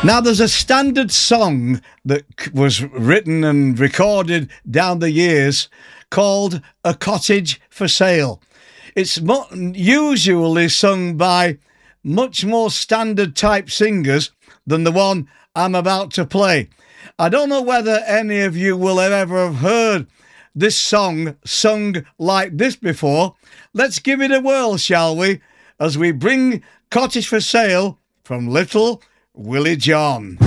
Now, there's a standard song that was written and recorded down the years called A Cottage for Sale. It's usually sung by much more standard type singers than the one I'm about to play. I don't know whether any of you will ever have heard this song sung like this before. Let's give it a whirl, shall we, as we bring Cottage for Sale from Little Willie John.